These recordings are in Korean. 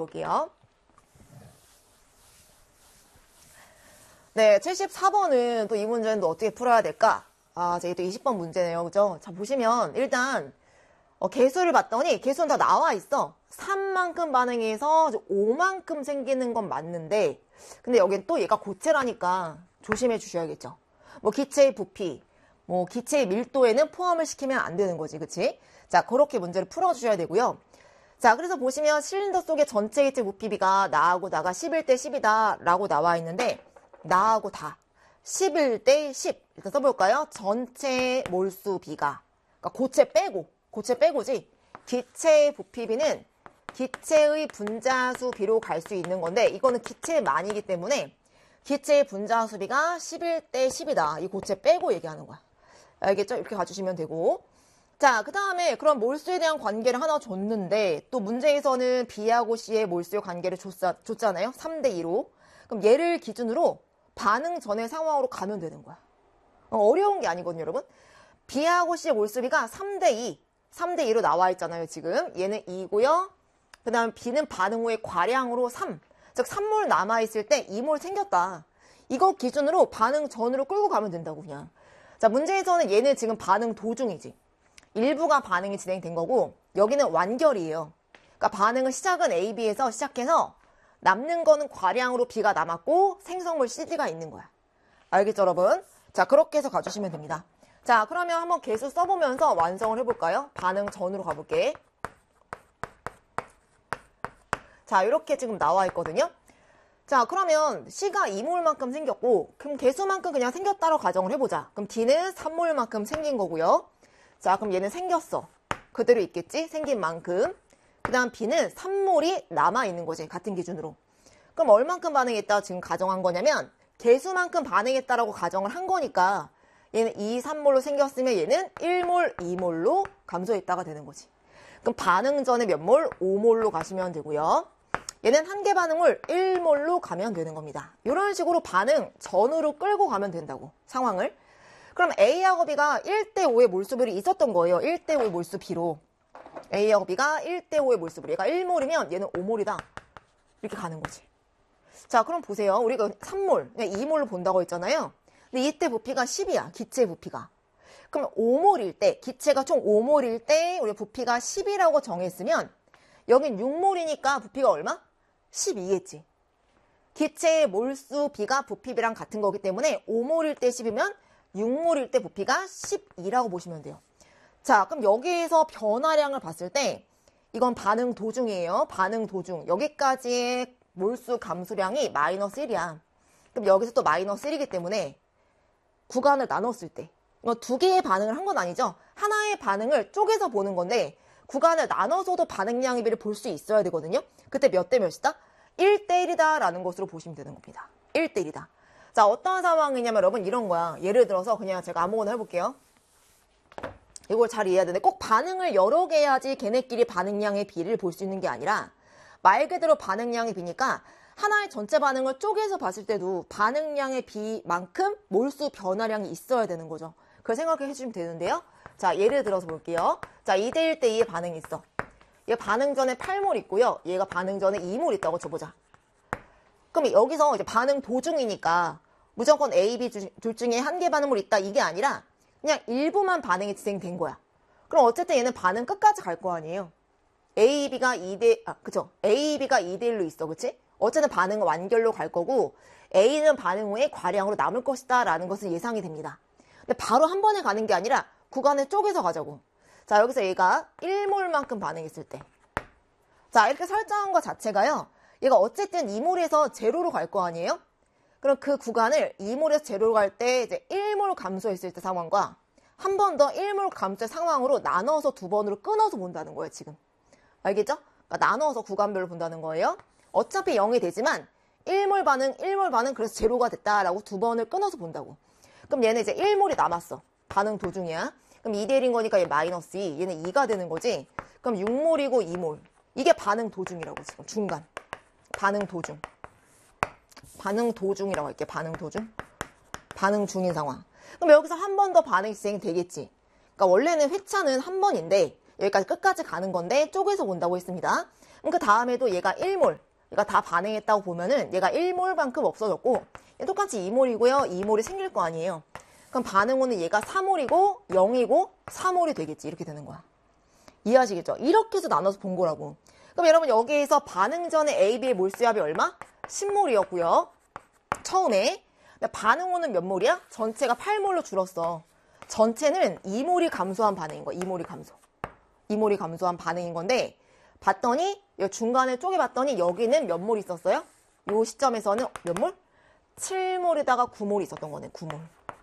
볼게요. 네, 74번은 또 이 문제는 또 어떻게 풀어야 될까? 저기 또 20번 문제네요. 그죠? 자, 보시면 일단 개수를 봤더니 개수는 다 나와 있어. 3만큼 반응해서 5만큼 생기는 건 맞는데 근데 여긴 또 얘가 고체라니까 조심해 주셔야겠죠. 뭐 기체의 부피, 뭐 기체의 밀도에는 포함을 시키면 안 되는 거지. 그치? 자, 그렇게 문제를 풀어주셔야 되고요. 자, 그래서 보시면 실린더 속의 전체 기체 부피비가 나하고 나가 11대 10이다 라고 나와 있는데 나하고 다 11대 10 일단 써볼까요? 전체 몰수 비가 그러니까 고체 빼고지 기체의 부피비는 기체의 분자수 비로 갈 수 있는 건데 이거는 기체의 만이기 때문에 기체의 분자수 비가 11대 10이다. 이 고체 빼고 얘기하는 거야. 알겠죠? 이렇게 가주시면 되고 자, 그 다음에 그럼 몰수에 대한 관계를 하나 줬는데 또 문제에서는 B하고 C의 몰수의 관계를 줬잖아요. 3대2로. 그럼 얘를 기준으로 반응 전의 상황으로 가면 되는 거야. 어려운 게 아니거든요, 여러분. B하고 C의 몰수비가 3대2. 3대2로 나와 있잖아요, 지금. 얘는 2고요. 그 다음 B는 반응 후에 과량으로 3. 즉, 3몰 남아있을 때 2몰 생겼다. 이거 기준으로 반응 전으로 끌고 가면 된다고, 그냥. 자, 문제에서는 얘는 지금 반응 도중이지. 일부가 반응이 진행된 거고, 여기는 완결이에요. 그러니까 반응은 시작은 A, B에서 시작해서 남는 거는 과량으로 B가 남았고 생성물 CD가 있는 거야. 알겠죠, 여러분? 자, 그렇게 해서 가주시면 됩니다. 자, 그러면 한번 개수 써보면서 완성을 해볼까요? 반응 전으로 가볼게. 자, 이렇게 지금 나와 있거든요. 자, 그러면 C가 2몰만큼 생겼고 그럼 개수만큼 그냥 생겼다고 가정을 해보자. 그럼 D는 3몰만큼 생긴 거고요. 자, 그럼 얘는 생겼어. 그대로 있겠지? 생긴 만큼. 그 다음 B는 3몰이 남아있는 거지. 같은 기준으로. 그럼 얼만큼 반응했다 지금 가정한 거냐면 개수만큼 반응했다라고 가정을 한 거니까 얘는 2, 3몰로 생겼으면 얘는 1몰, 2몰로 감소했다가 되는 거지. 그럼 반응 전에 몇 몰? 5몰로 가시면 되고요. 얘는 한 개 반응을 1몰로 가면 되는 겁니다. 이런 식으로 반응 전으로 끌고 가면 된다고. 상황을. 그럼 A하고 B가 1대5의 몰수비로 있었던 거예요. 1대5의 몰수비로. A하고 B가 1대5의 몰수비로. 얘가 1몰이면 얘는 5몰이다. 이렇게 가는 거지. 자, 그럼 보세요. 우리가 3몰, 2몰로 본다고 했잖아요. 근데 이때 부피가 10이야. 기체 부피가. 그럼 5몰일 때, 기체가 총 5몰일 때 우리 부피가 10이라고 정했으면 여긴 6몰이니까 부피가 얼마? 12겠지. 기체의 몰수비가 부피비랑 같은 거기 때문에 5몰일 때 10이면 6몰일 때 부피가 12라고 보시면 돼요. 자, 그럼 여기에서 변화량을 봤을 때 이건 반응 도중이에요. 반응 도중. 여기까지의 몰수 감소량이 마이너스 1이야. 그럼 여기서 또 마이너스 1이기 때문에 구간을 나눴을 때 이건 두 개의 반응을 한 건 아니죠. 하나의 반응을 쪼개서 보는 건데 구간을 나눠서도 반응량의 비를 볼 수 있어야 되거든요. 그때 몇 대 몇이다? 1대 1이다 라는 것으로 보시면 되는 겁니다. 1대 1이다. 자, 어떤 상황이냐면 여러분 이런 거야. 예를 들어서 그냥 제가 아무거나 해볼게요. 이걸 잘 이해해야 되는데 꼭 반응을 여러 개 해야지 걔네끼리 반응량의 비를 볼 수 있는 게 아니라 말 그대로 반응량의 비니까 하나의 전체 반응을 쪼개서 봤을 때도 반응량의 비만큼 몰수 변화량이 있어야 되는 거죠. 그걸 생각해 주시면 되는데요. 자, 예를 들어서 볼게요. 자, 2대 1대 2의 반응이 있어. 얘 반응 전에 8몰 있고요. 얘가 반응 전에 2몰 있다고 줘보자. 그럼 여기서 이제 반응 도중이니까 무조건 A, B 둘 중에 한 개 반응물 있다 이게 아니라 그냥 일부만 반응이 진행된 거야. 그럼 어쨌든 얘는 반응 끝까지 갈 거 아니에요. A, B가 2대, 그쵸? A, B가 2대 1로 있어, 그치? 어쨌든 반응은 완결로 갈 거고 A는 반응 후에 과량으로 남을 것이다 라는 것은 예상이 됩니다. 근데 바로 한 번에 가는 게 아니라 구간을 쪼개서 가자고. 자, 여기서 얘가 1몰만큼 반응했을 때. 자, 이렇게 설정한 것 자체가요. 얘가 어쨌든 2몰에서 제로로 갈 거 아니에요? 그럼 그 구간을 2몰에서 제로로 갈 때 이제 1몰 감소했을 때 상황과 한 번 더 1몰 감소 상황으로 나눠서 두 번으로 끊어서 본다는 거예요, 지금. 알겠죠? 그러니까 나눠서 구간별로 본다는 거예요. 어차피 0이 되지만 1몰 반응, 그래서 제로가 됐다라고 두 번을 끊어서 본다고. 그럼 얘는 이제 1몰이 남았어. 반응 도중이야. 그럼 2대 1인 거니까 얘 마이너스 2. 얘는 2가 되는 거지. 그럼 6몰이고 2몰. 이게 반응 도중이라고 지금. 중간. 반응 도중. 반응 도중이라고 할게. 반응 도중. 반응 중인 상황. 그럼 여기서 한 번 더 반응이 진행되겠지. 그러니까 원래는 회차는 한 번인데 여기까지 끝까지 가는 건데 쪼개서 본다고 했습니다. 그 다음에도 얘가 1몰. 얘가 다 반응했다고 보면은 얘가 1몰만큼 없어졌고 똑같이 2몰이고요. 2몰이 생길 거 아니에요. 그럼 반응호는 얘가 3몰이고 0이고 3몰이 되겠지. 이렇게 되는 거야. 이해하시겠죠? 이렇게 해서 나눠서 본 거라고. 그럼 여러분 여기에서 반응 전에 A, B의 몰수합이 얼마? 10몰이었고요. 처음에. 반응호는 몇 몰이야? 전체가 8몰로 줄었어. 전체는 2몰이 감소한 반응인 거야. 2몰이 감소. 2몰이 감소한 반응인 건데 봤더니 중간에 쪼개봤더니 여기는 몇 몰 있었어요? 이 시점에서는 몇 몰? 7몰에다가 9몰이 있었던 거네. 9몰.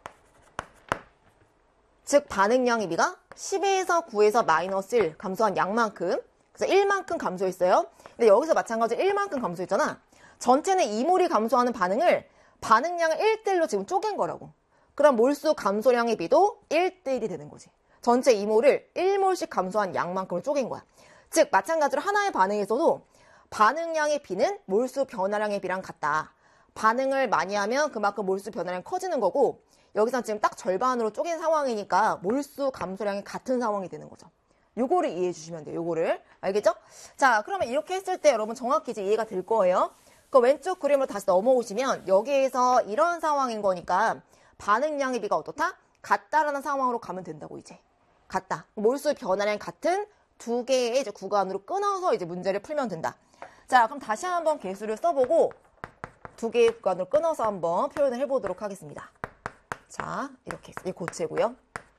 즉 반응량의 비가 10에서 9에서 마이너스 1 감소한 양만큼, 그래서 1만큼 감소했어요. 근데 여기서 마찬가지로 1만큼 감소했잖아. 전체는 2몰이 감소하는 반응을 반응량을 1대1로 지금 쪼갠 거라고. 그럼 몰수 감소량의 비도 1대1이 되는 거지. 전체 2몰을 1몰씩 감소한 양만큼을 쪼갠 거야. 즉 마찬가지로 하나의 반응에서도 반응량의 비는 몰수 변화량의 비랑 같다. 반응을 많이 하면 그만큼 몰수 변화량이 커지는 거고 여기서 지금 딱 절반으로 쪼갠 상황이니까 몰수 감소량이 같은 상황이 되는 거죠. 요거를 이해해 주시면 돼요. 요거를. 알겠죠? 자, 그러면 이렇게 했을 때 여러분 정확히 이제 이해가 될 거예요. 그 왼쪽 그림으로 다시 넘어오시면 여기에서 이런 상황인 거니까 반응량의 비가 어떻다? 같다라는 상황으로 가면 된다고 이제. 같다. 몰수 변화량 같은 두 개의 이제 구간으로 끊어서 이제 문제를 풀면 된다. 자, 그럼 다시 한번 개수를 써보고 두 개의 구간으로 끊어서 한번 표현을 해보도록 하겠습니다. 자, 이렇게 이 고체고요.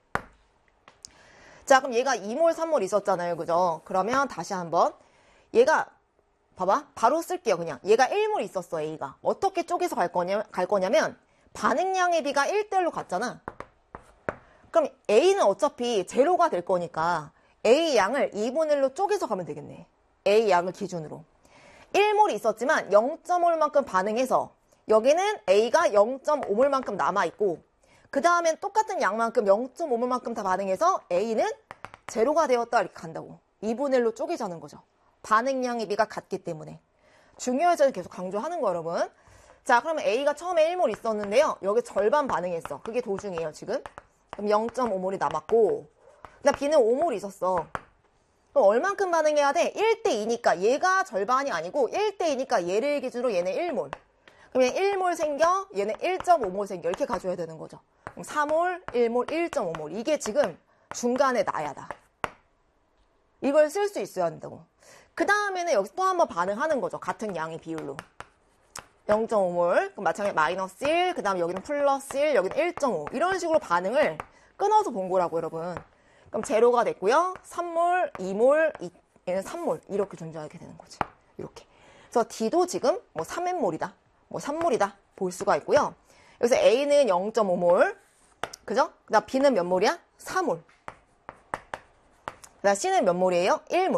자, 그럼 얘가 2몰, 3몰 있었잖아요. 그죠? 그러면 다시 한번 얘가 봐봐. 바로 쓸게요. 그냥 얘가 1몰 있었어. A가. 어떻게 쪼개서 갈 거냐면 반응량의 비가 1대1로 갔잖아. 그럼 A는 어차피 제로가 될 거니까 A 양을 2분의 1로 쪼개서 가면 되겠네. A 양을 기준으로. 1몰이 있었지만 0.5몰만큼 반응해서 여기는 A가 0.5몰만큼 남아있고 그 다음엔 똑같은 양만큼 0.5몰만큼 다 반응해서 A는 제로가 되었다 이렇게 간다고. 2분의 1로 쪼개자는 거죠. 반응량의 비가 같기 때문에. 중요해서 계속 강조하는 거 여러분. 자, 그러면 A가 처음에 1몰 있었는데요. 여기 절반 반응했어. 그게 도중이에요 지금. 그럼 0.5몰이 남았고 그다음 B는 5몰이 있었어. 그럼 얼만큼 반응해야 돼? 1대2니까 얘가 절반이 아니고 1대2니까 얘를 기준으로 얘는 1몰. 그럼 얘는 1몰 생겨, 얘는 1.5몰 생겨. 이렇게 가져야 되는 거죠. 그럼 4몰, 1몰, 1.5몰. 이게 지금 중간에 나야다. 이걸 쓸 수 있어야 한다고. 그 다음에는 여기서 또 한번 반응하는 거죠. 같은 양의 비율로. 0.5몰, 그럼 마찬가지 마이너스 1, 그 다음에 여기는 플러스 1, 여기는 1.5. 이런 식으로 반응을 끊어서 본 거라고 여러분. 그럼 제로가 됐고요. 3몰, 2몰, 얘는 3몰. 이렇게 존재하게 되는 거지. 이렇게. 그래서 D도 지금 뭐 3N몰이다. 뭐 3몰이다. 볼 수가 있고요. 여기서 A는 0.5몰. 그죠? 그 다음 B는 몇 몰이야? 4몰. 그 다음 C는 몇 몰이에요? 1몰.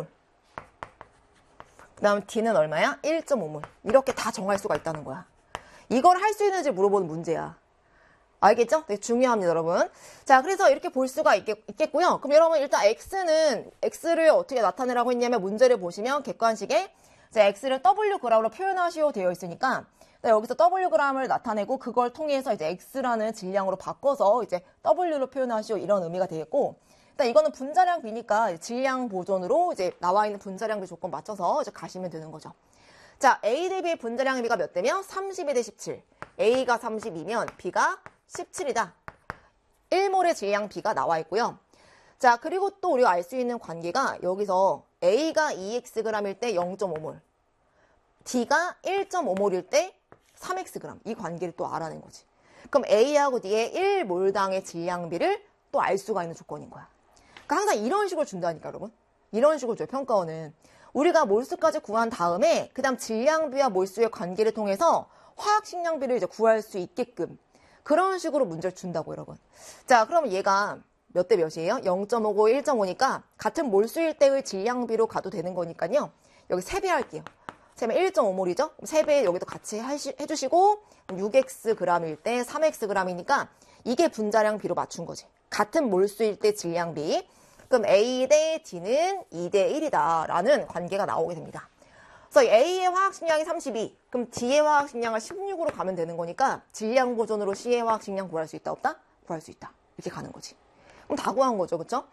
그 다음 D는 얼마야? 1.5몰. 이렇게 다 정할 수가 있다는 거야. 이걸 할 수 있는지 물어보는 문제야. 알겠죠? 되게 중요합니다, 여러분. 자, 그래서 이렇게 볼 수가 있겠고요. 그럼 여러분 일단 X를 어떻게 나타내라고 했냐면 문제를 보시면 객관식에 이제 X를 Wg으로 표현하시오 되어 있으니까 여기서 Wg을 나타내고 그걸 통해서 이제 X라는 질량으로 바꿔서 이제 W로 표현하시오 이런 의미가 되겠고 일단 이거는 분자량 비니까 질량 보존으로 이제 나와 있는 분자량 비 조건 맞춰서 이제 가시면 되는 거죠. 자, A 대 B의 분자량의 비가 몇 대면? 32 대 17. A가 32면 B가 17이다. 1몰의 질량 B가 나와 있고요. 자, 그리고 또 우리가 알 수 있는 관계가 여기서 A가 2xg일 때 0.5몰, D가 1.5몰일 때 3xg. 이 관계를 또 알아낸 거지. 그럼 A하고 D의 1몰당의 질량비를 또 알 수가 있는 조건인 거야. 그러니까 항상 이런 식으로 준다니까, 여러분. 이런 식으로 줘요, 평가원은. 우리가 몰수까지 구한 다음에 그 다음 질량비와 몰수의 관계를 통해서 화학식량비를 이제 구할 수 있게끔 그런 식으로 문제를 준다고 여러분. 자, 그러면 얘가 몇 대 몇이에요? 0.5고 1.5니까 같은 몰수일 때의 질량비로 가도 되는 거니까요. 여기 3배 할게요. 3배 1.5몰이죠? 3배 여기도 같이 해주시고 6xg일 때 3xg이니까 이게 분자량 비로 맞춘 거지. 같은 몰수일 때 질량비. 그럼 A 대 D는 2 대 1이다 라는 관계가 나오게 됩니다. 그래서 A의 화학식량이 32, 그럼 D의 화학식량을 16으로 가면 되는 거니까 질량 보존으로 C의 화학식량 구할 수 있다 없다? 구할 수 있다. 이렇게 가는 거지. 그럼 다 구한 거죠. 그쵸?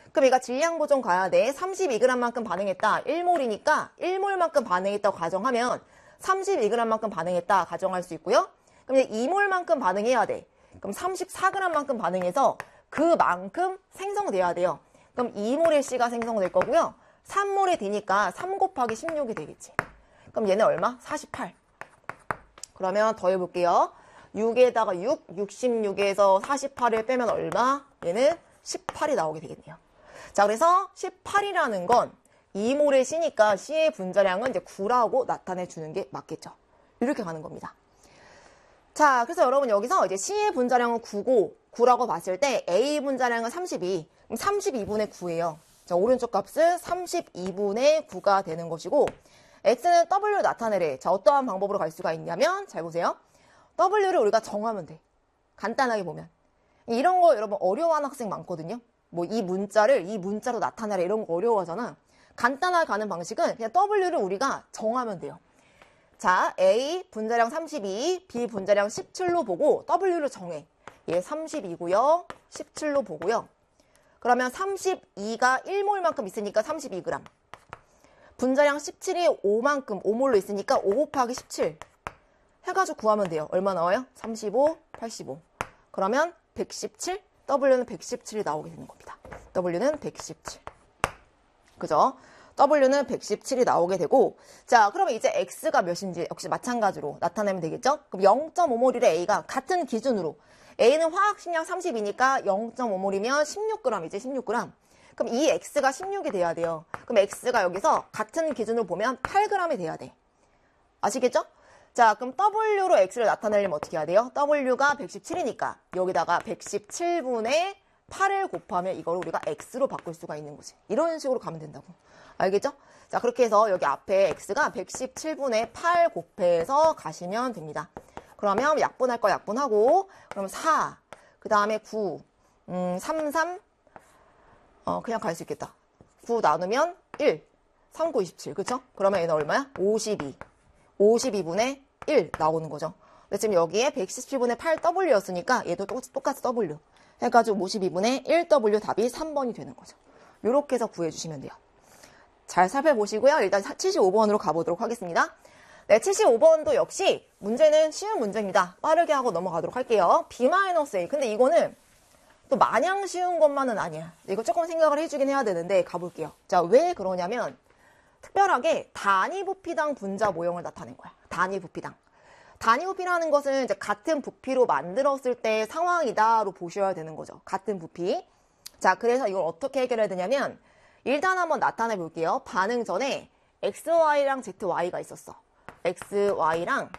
그럼 얘가 질량 보존 가야 돼. 32g만큼 반응했다. 1몰이니까 1몰만큼 반응했다고 가정하면 32g만큼 반응했다 가정할 수 있고요. 그럼 이제 2몰만큼 반응해야 돼. 그럼 34g만큼 반응해서 그만큼 생성돼야 돼요. 그럼 2몰의 C가 생성될 거고요. 3몰의 D니까 3 곱하기 16이 되겠지. 그럼 얘는 얼마? 48. 그러면 더해볼게요. 6에다가 6, 66에서 48을 빼면 얼마? 얘는 18이 나오게 되겠네요. 자, 그래서 18이라는 건 2몰의 C니까 C의 분자량은 이제 9라고 나타내주는 게 맞겠죠. 이렇게 가는 겁니다. 자, 그래서 여러분 여기서 이제 C의 분자량은 9고 9라고 봤을 때 A 분자량은 32. 그럼 32분의 9예요. 자, 오른쪽 값은 32분의 9가 되는 것이고 X는 W를 나타내래. 자, 어떠한 방법으로 갈 수가 있냐면 잘 보세요. W를 우리가 정하면 돼. 간단하게 보면. 이런 거 여러분 어려워하는 학생 많거든요. 뭐 이 문자를 이 문자로 나타내라 이런 거 어려워하잖아. 간단하게 가는 방식은 그냥 W를 우리가 정하면 돼요. 자, A 분자량 32, B 분자량 17로 보고 W를 정해. 얘 32고요. 17로 보고요. 그러면 32가 1몰만큼 있으니까 32g. 분자량 17이 5만큼 5몰로 있으니까 5 곱하기 17 해가지고 구하면 돼요. 얼마 나와요? 35, 85. 그러면 117, W는 117이 나오게 되는 겁니다. W는 117. 그죠? W는 117이 나오게 되고, 자, 그러면 이제 X가 몇인지 역시 마찬가지로 나타내면 되겠죠? 그럼 0.5몰이래 A가 같은 기준으로. A는 화학식량 30이니까 0.5몰이면 16g이지, 16g. 그럼 이 X가 16이 돼야 돼요. 그럼 X가 여기서 같은 기준으로 보면 8g이 돼야 돼. 아시겠죠? 자, 그럼 W로 X를 나타내려면 어떻게 해야 돼요? W가 117이니까 여기다가 117분의 8을 곱하면 이걸 우리가 X로 바꿀 수가 있는 거지. 이런 식으로 가면 된다고. 알겠죠? 자, 그렇게 해서 여기 앞에 X가 117분의 8 곱해서 가시면 됩니다. 그러면 약분할 거 약분하고, 그럼 4, 그 다음에 9, 33, 그냥 갈 수 있겠다. 9 나누면 1, 3, 9, 27, 그쵸? 그러면 얘는 얼마야? 52. 52분의 1 나오는 거죠. 근데 지금 여기에 117분의 8W였으니까 얘도 똑같이 W. 해가지고 52분의 1W 답이 3번이 되는 거죠. 이렇게 해서 구해주시면 돼요. 잘 살펴보시고요. 일단 75번으로 가보도록 하겠습니다. 네, 75번도 역시 문제는 쉬운 문제입니다. 빠르게 하고 넘어가도록 할게요. B-A. 근데 이거는 또 마냥 쉬운 것만은 아니야. 이거 조금 생각을 해주긴 해야 되는데 가볼게요. 자, 왜 그러냐면 특별하게 단위 부피당 분자 모형을 나타낸 거야. 단위 부피당. 단위 부피라는 것은 이제 같은 부피로 만들었을 때 상황이다로 보셔야 되는 거죠. 같은 부피. 자, 그래서 이걸 어떻게 해결해야 되냐면 일단 한번 나타내 볼게요. 반응 전에 XY랑 ZY가 있었어. XY랑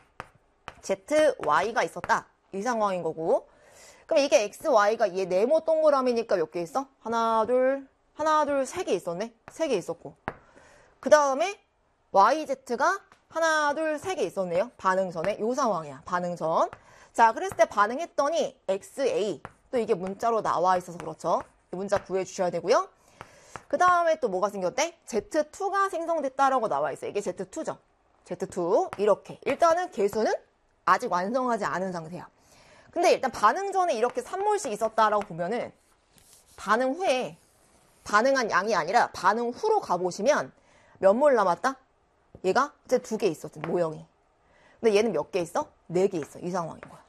ZY가 있었다. 이 상황인 거고. 그럼 이게 XY가 얘 네모 동그라미니까 몇 개 있어? 하나, 둘, 세 개 있었네? 세 개 있었고. 그 다음에 YZ가 하나, 둘, 세 개 있었네요. 반응 전에. 요 상황이야. 반응 전. 자, 그랬을 때 반응했더니 XA. 또 이게 문자로 나와 있어서 그렇죠. 문자 구해주셔야 되고요. 그 다음에 또 뭐가 생겼대? Z2가 생성됐다라고 나와 있어요. 이게 Z2죠. Z2. 이렇게. 일단은 개수는 아직 완성하지 않은 상태야. 근데 일단 반응 전에 이렇게 3몰씩 있었다라고 보면은 반응 후에 반응한 양이 아니라 반응 후로 가보시면 몇 몰 남았다? 얘가 이제 2개 있었지, 모형이. 근데 얘는 몇 개 있어? 4개 있어. 이 상황인 거야.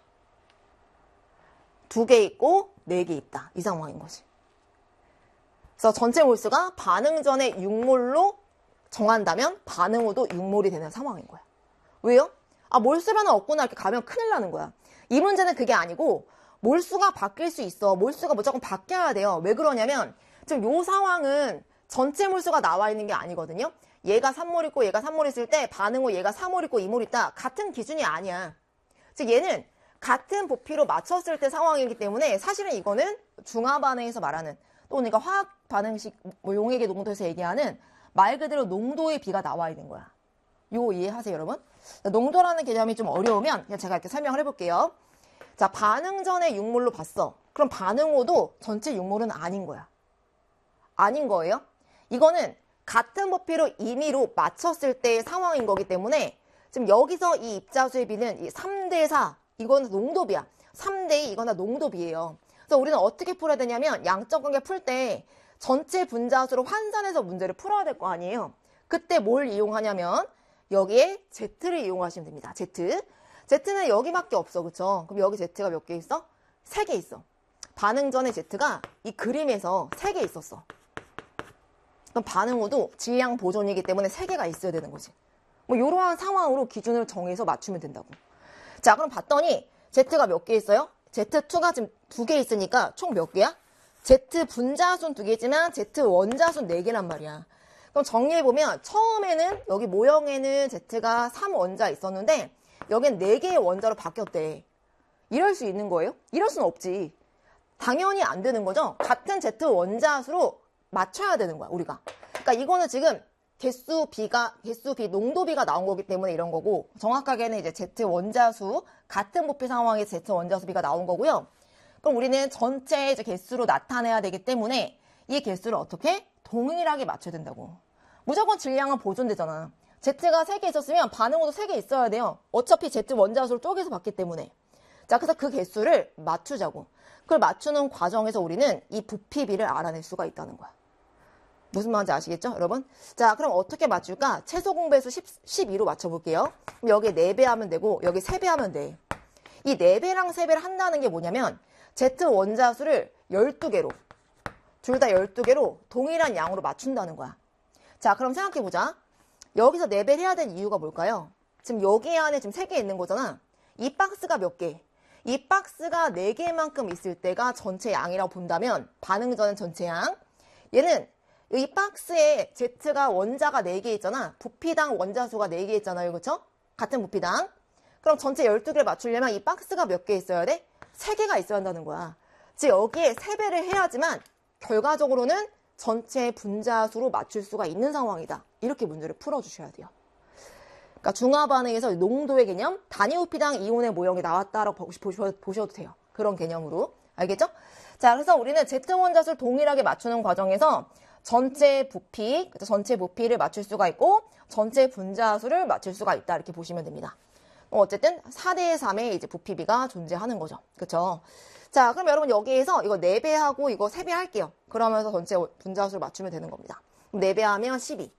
2개 있고 4개 있다. 이 상황인 거지. 그래서 전체 몰수가 반응 전에 6몰로 정한다면 반응 후도 6몰이 되는 상황인 거야. 왜요? 아, 몰수라는 없구나 이렇게 가면 큰일 나는 거야. 이 문제는 그게 아니고 몰수가 바뀔 수 있어. 몰수가 무조건 바뀌어야 돼요. 왜 그러냐면 지금 요 상황은 전체 몰수가 나와 있는 게 아니거든요. 얘가 3몰 있고 얘가 3몰 있을 때 반응 후 얘가 4몰 있고 2몰 있다. 같은 기준이 아니야. 즉 얘는 같은 부피로 맞췄을 때 상황이기 때문에 사실은 이거는 중화 반응에서 말하는 또 그러니까 화학 반응식 뭐 용액의 농도에서 얘기하는 말 그대로 농도의 비가 나와 있는 거야. 요 이해하세요, 여러분? 농도라는 개념이 좀 어려우면 그냥 제가 이렇게 설명을 해볼게요. 자, 반응 전에 6몰로 봤어. 그럼 반응 후도 전체 6몰은 아닌 거야. 아닌 거예요. 이거는 같은 부피로 임의로 맞췄을 때의 상황인 거기 때문에 지금 여기서 이 입자수의 비는 이 3대4 이거는 농도비야. 3대2 이건 다 농도비예요. 그래서 우리는 어떻게 풀어야 되냐면 양적 관계 풀 때 전체 분자수로 환산해서 문제를 풀어야 될 거 아니에요. 그때 뭘 이용하냐면 여기에 Z를 이용하시면 됩니다. Z. Z는 여기밖에 없어. 그쵸? 그럼 여기 Z가 몇 개 있어? 3개 있어. 반응 전에 Z가 이 그림에서 3개 있었어. 그럼 반응 후도 질량 보존이기 때문에 3개가 있어야 되는 거지. 뭐 이러한 상황으로 기준을 정해서 맞추면 된다고. 자, 그럼 봤더니 Z가 몇 개 있어요? Z2가 지금 2개 있으니까 총 몇 개야? Z 분자수는 2개지만 Z 원자수는 4개란 말이야. 그럼 정리해보면 처음에는 여기 모형에는 Z가 3원자 있었는데 여긴 4개의 원자로 바뀌었대. 이럴 수 있는 거예요? 이럴 수는 없지. 당연히 안 되는 거죠. 같은 Z 원자수로 맞춰야 되는 거야, 우리가. 그러니까 이거는 지금 개수 B, 농도 B가 나온 거기 때문에 이런 거고, 정확하게는 이제 Z 원자수, 같은 부피 상황에 Z 원자수 B가 나온 거고요. 그럼 우리는 전체 이제 개수로 나타내야 되기 때문에 이 개수를 어떻게? 동일하게 맞춰야 된다고. 무조건 질량은 보존되잖아. Z가 3개 있었으면 반응호도 3개 있어야 돼요. 어차피 Z 원자수를 쪼개서 봤기 때문에. 자, 그래서 그 개수를 맞추자고. 그걸 맞추는 과정에서 우리는 이 부피 B를 알아낼 수가 있다는 거야. 무슨 말인지 아시겠죠, 여러분? 자, 그럼 어떻게 맞출까? 최소 공배수 12로 맞춰볼게요. 그럼 여기에 4배 하면 되고, 여기 3배 하면 돼. 이 4배랑 3배를 한다는 게 뭐냐면, Z 원자수를 12개로, 둘 다 12개로 동일한 양으로 맞춘다는 거야. 자, 그럼 생각해보자. 여기서 4배를 해야 되는 이유가 뭘까요? 지금 여기 안에 지금 3개 있는 거잖아. 이 박스가 몇 개? 이 박스가 4개만큼 있을 때가 전체 양이라고 본다면, 반응 전은 전체 양. 얘는 이 박스에 Z가 원자가 4개 있잖아. 부피당 원자수가 4개 있잖아요. 그렇죠? 같은 부피당. 그럼 전체 12개를 맞추려면 이 박스가 몇 개 있어야 돼? 3개가 있어야 한다는 거야. 즉 여기에 3배를 해야지만 결과적으로는 전체 분자수로 맞출 수가 있는 상황이다. 이렇게 문제를 풀어주셔야 돼요. 그러니까 중화 반응에서 농도의 개념, 단위 부피당 이온의 모형이 나왔다라고 보셔도 돼요. 그런 개념으로. 알겠죠? 자, 그래서 우리는 Z 원자수를 동일하게 맞추는 과정에서 전체 부피를 맞출 수가 있고 전체 분자수를 맞출 수가 있다. 이렇게 보시면 됩니다. 어쨌든 4대 3의 이제 부피 B가 존재하는 거죠. 그렇죠? 자, 그럼 여러분 여기에서 이거 4배하고 이거 3배 할게요. 그러면서 전체 분자수를 맞추면 되는 겁니다. 4배하면 12.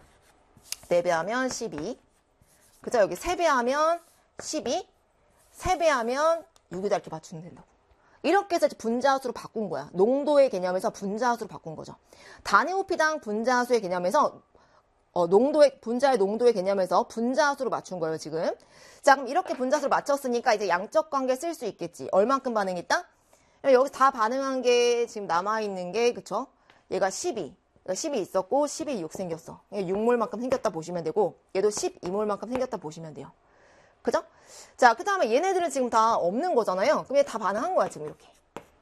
4배하면 12. 그죠? 여기 3배하면 12. 3배하면 6이다. 이렇게 맞추면 된다고. 이렇게 해서 분자수로 바꾼 거야. 농도의 개념에서 분자수로 바꾼 거죠. 단위 부피당 분자수의 개념에서 분자의 농도의 개념에서 분자수로 맞춘 거예요, 지금. 자, 그럼 이렇게 분자수를 맞췄으니까 이제 양적 관계 쓸 수 있겠지. 얼만큼 반응했다? 여기 다 반응한 게 지금 남아있는 게, 그쵸? 얘가 12. 10이 있었고, 10이 6 생겼어. 6몰만큼 생겼다 보시면 되고, 얘도 12몰만큼 생겼다 보시면 돼요. 그죠? 자, 그 다음에 얘네들은 지금 다 없는 거잖아요. 그럼 얘 다 반응한 거야, 지금 이렇게.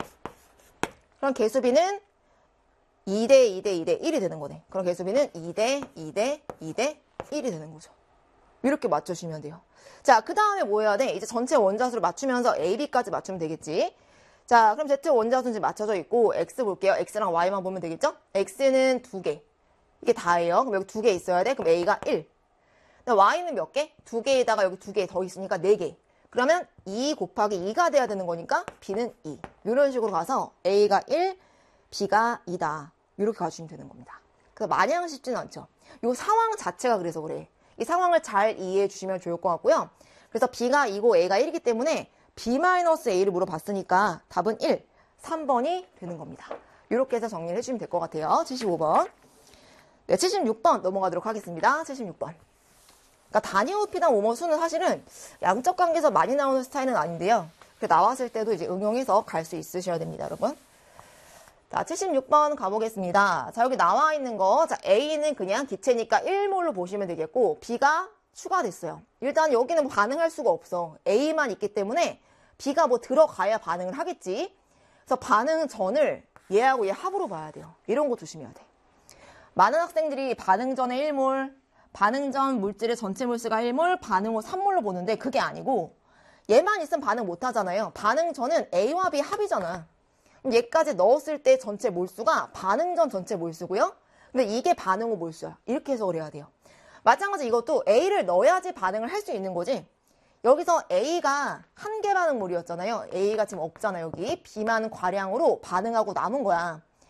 그럼 개수비는 2대 2대 2대 1이 되는 거네. 그럼 개수비는 2대 2대 2대 1이 되는 거죠. 이렇게 맞추시면 돼요. 자, 그 다음에 뭐 해야 돼? 이제 전체 원자수를 맞추면서 A, B까지 맞추면 되겠지. 자, 그럼 Z 원자수는 지금 맞춰져 있고, X 볼게요. X랑 Y만 보면 되겠죠? X는 2개. 이게 다예요. 그럼 여기 2개 있어야 돼. 그럼 A가 1. Y는 몇 개? 2개에다가 여기 2개 더 있으니까 4개. 그러면 2 곱하기 2가 돼야 되는 거니까 B는 2. 이런 식으로 가서 A가 1, B가 2다. 이렇게 가주시면 되는 겁니다. 그래서 마냥 쉽지는 않죠. 이 상황 자체가 그래서 그래. 이 상황을 잘 이해해 주시면 좋을 것 같고요. 그래서 B가 2고 A가 1이기 때문에 B-A를 물어봤으니까 답은 1, 3번이 되는 겁니다. 이렇게 해서 정리를 해주시면 될 것 같아요. 75번. 네, 76번 넘어가도록 하겠습니다. 76번. 그러니까 단위 부피당 오모 수는 사실은 양적 관계에서 많이 나오는 스타일은 아닌데요. 나왔을 때도 이제 응용해서 갈 수 있으셔야 됩니다, 여러분. 자, 76번 가보겠습니다. 자, 여기 나와 있는 거, 자, A는 그냥 기체니까 1몰로 보시면 되겠고, B가 추가됐어요. 일단 여기는 반응할 수가 없어. A만 있기 때문에 B가 뭐 들어가야 반응을 하겠지. 그래서 반응 전을 얘하고 얘 합으로 봐야 돼요. 이런 거 조심해야 돼. 많은 학생들이 반응 전에 1몰, 반응 전 물질의 전체 몰수가 1몰, 반응 후 3몰로 보는데 그게 아니고 얘만 있으면 반응 못 하잖아요. 반응 전은 A와 B 합이잖아. 그럼 얘까지 넣었을 때 전체 몰수가 반응 전 전체 몰수고요. 근데 이게 반응 후 몰수야. 이렇게 해석을 해야 돼요. 마찬가지 이것도 A를 넣어야지 반응을 할 수 있는 거지. 여기서 A가 한 개 반응몰이었잖아요. A가 지금 없잖아, 여기. B만 과량으로 반응하고 남은 거야.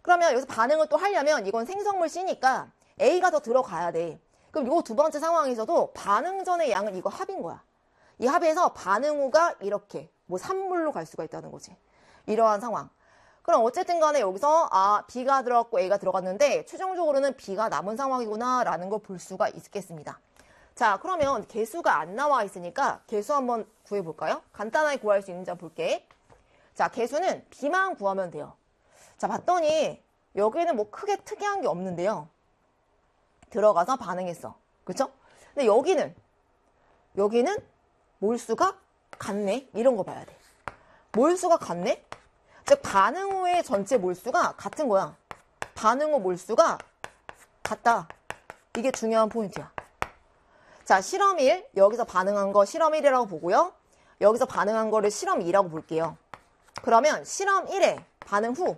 그러면 여기서 반응을 또 하려면 이건 생성물 C니까 A가 더 들어가야 돼. 그럼 요 두 번째 상황에서도 반응 전의 양은 이거 합인 거야. 이 합에서 반응 후가 이렇게 뭐 산물로 갈 수가 있다는 거지. 이러한 상황. 그럼 어쨌든 간에 여기서 B가 들어갔고 A가 들어갔는데 최종적으로는 B가 남은 상황이구나 라는 걸 볼 수가 있겠습니다. 자, 그러면 개수가 안 나와 있으니까 개수 한번 구해볼까요? 간단하게 구할 수 있는지 한번 볼게. 자, 개수는 B만 구하면 돼요. 자, 봤더니 여기는 뭐 크게 특이한 게 없는데요. 들어가서 반응했어. 그쵸? 근데 여기는 몰수가 같네? 이런 거 봐야 돼. 몰수가 같네? 즉 반응 후의 전체 몰수가 같은 거야. 반응 후 몰수가 같다. 이게 중요한 포인트야. 자, 실험 1, 여기서 반응한 거 실험 1이라고 보고요. 여기서 반응한 거를 실험 2라고 볼게요. 그러면 실험 1의 반응 후,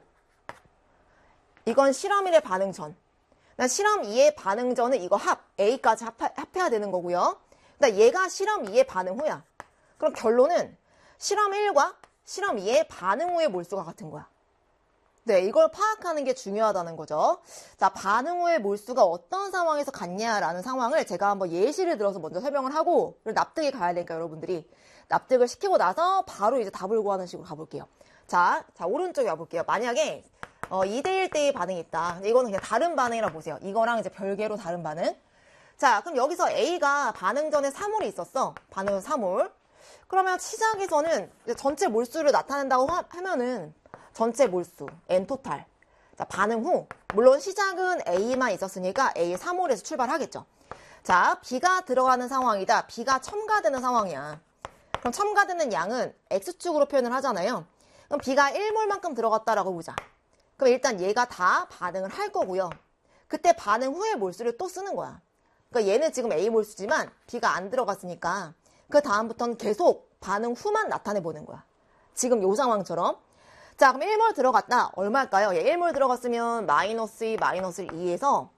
이건 실험 1의 반응 전. 실험 2의 반응 전은 이거 A까지 합해야 되는 거고요. 얘가 실험 2의 반응 후야. 그럼 결론은 실험 1과 실험 2의 반응 후의 몰수가 같은 거야. 네, 이걸 파악하는 게 중요하다는 거죠. 자, 반응 후의 몰수가 어떤 상황에서 같냐라는 상황을 제가 한번 예시를 들어서 먼저 설명을 하고 납득이 가야 되니까 여러분들이 납득을 시키고 나서 바로 이제 답을 구하는 식으로 가볼게요. 자, 오른쪽에 와볼게요. 만약에 2대1대의 반응이 있다. 이거는 그냥 다른 반응이라고 보세요. 이거랑 이제 별개로 다른 반응. 자, 그럼 여기서 A가 반응 전에 3몰이 있었어. 반응 3몰. 그러면 시작에서는 전체 몰수를 나타낸다고 하면은 전체 몰수, N토탈. 자, 반응 후. 물론 시작은 A만 있었으니까 A 3몰에서 출발하겠죠. 자, B가 들어가는 상황이다. B가 첨가되는 상황이야. 그럼 첨가되는 양은 X축으로 표현을 하잖아요. 그럼 B가 1몰만큼 들어갔다라고 보자. 그럼 일단 얘가 다 반응을 할 거고요. 그때 반응 후의 몰수를 또 쓰는 거야. 그러니까 얘는 지금 A 몰수지만 B가 안 들어갔으니까 그 다음부터는 계속 반응 후만 나타내보는 거야. 지금 요 상황처럼. 자, 그럼 1몰 들어갔다. 얼마일까요? 1몰 들어갔으면 마이너스 2, 마이너스 2에서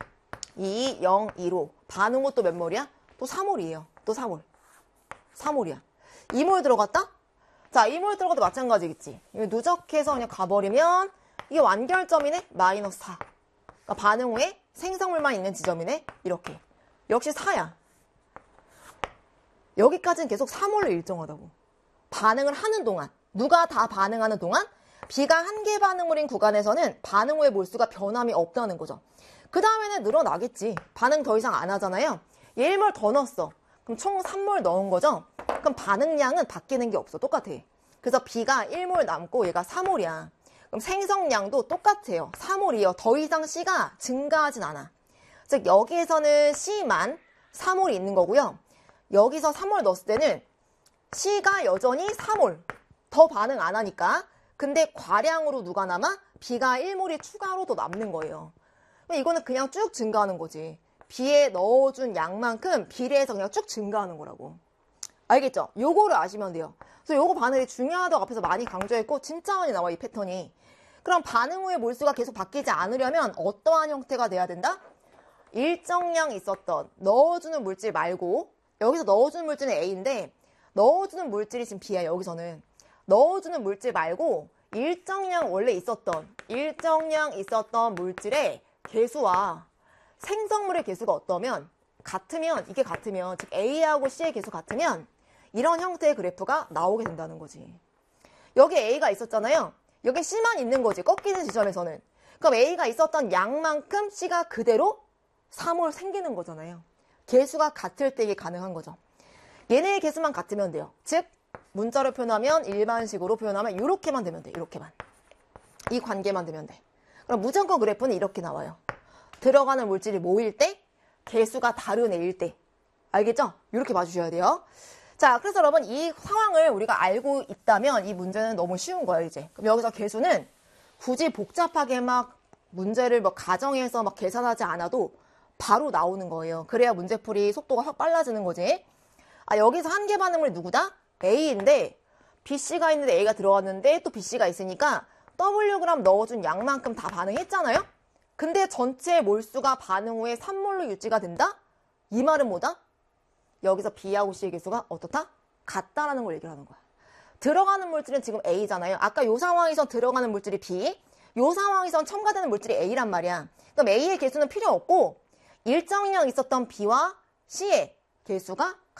2, 0, 2로. 반응 후 또 몇 몰이야? 또 3몰이에요. 또 3몰. 3몰이야. 2몰 들어갔다? 자, 2몰 들어가도 마찬가지겠지. 이거 누적해서 그냥 가버리면 이게 완결점이네? 마이너스 4. 그러니까 반응 후에 생성물만 있는 지점이네? 이렇게. 역시 4야. 여기까지는 계속 3몰로 일정하다고. 반응을 하는 동안. 누가 다 반응하는 동안 B가 한 개 반응물인 구간에서는 반응 후의 몰수가 변함이 없다는 거죠. 그 다음에는 늘어나겠지. 반응 더 이상 안 하잖아요. 얘 1몰 더 넣었어. 그럼 총 3몰 넣은 거죠. 그럼 반응량은 바뀌는 게 없어. 똑같아. 그래서 B가 1몰 남고 얘가 3몰이야. 그럼 생성량도 똑같아요. 3몰이에요. 더 이상 C가 증가하진 않아. 즉 여기에서는 C만 3몰이 있는 거고요. 여기서 3몰 넣었을 때는 C가 여전히 3몰. 더 반응 안 하니까. 근데 과량으로 누가 남아? B가 1몰이 추가로 더 남는 거예요. 이거는 그냥 쭉 증가하는 거지. B에 넣어준 양만큼 비례해서 그냥 쭉 증가하는 거라고. 알겠죠? 요거를 아시면 돼요. 그래서 요거 반응이 중요하다고 앞에서 많이 강조했고 진짜 많이 나와 이 패턴이. 그럼 반응 후의 몰수가 계속 바뀌지 않으려면 어떠한 형태가 돼야 된다? 일정량 있었던 넣어주는 물질 말고 여기서 넣어주는 물질은 A인데 넣어주는 물질이 지금 B야. 여기서는 넣어주는 물질 말고 일정량 있었던 물질의 개수와 생성물의 개수가 같으면 즉 A하고 C의 개수 같으면 이런 형태의 그래프가 나오게 된다는 거지. 여기 A가 있었잖아요. 여기 C만 있는 거지. 꺾이는 지점에서는. 그럼 A가 있었던 양만큼 C가 그대로 3몰 생기는 거잖아요. 개수가 같을 때 이게 가능한 거죠. 얘네의 개수만 같으면 돼요. 즉 문자로 표현하면 일반식으로 표현하면 이렇게만 되면 돼. 이렇게만. 이 관계만 되면 돼. 그럼 무조건 그래프는 이렇게 나와요. 들어가는 물질이 모일 때 개수가 다른 A일 때. 알겠죠? 이렇게 봐주셔야 돼요. 자, 그래서 여러분 이 상황을 우리가 알고 있다면 이 문제는 너무 쉬운 거예요, 이제. 그럼 여기서 개수는 굳이 복잡하게 막 문제를 뭐 가정해서 막 계산하지 않아도 바로 나오는 거예요. 그래야 문제풀이 속도가 확 빨라지는 거지. 여기서 한 개 반응물이 누구다? A인데 BC가 있는데 A가 들어갔는데 또 BC가 있으니까 Wg 넣어준 양만큼 다 반응했잖아요? 근데 전체 몰수가 반응 후에 3몰로 유지가 된다? 이 말은 뭐다? 여기서 B하고 C의 개수가 어떻다? 같다라는 걸 얘기하는 거야. 들어가는 물질은 지금 A잖아요. 아까 이 상황에서 들어가는 물질이 B, 요 상황에선 첨가되는 물질이 A란 말이야. 그럼 A의 개수는 필요 없고 일정량 있었던 B와 C의 개수가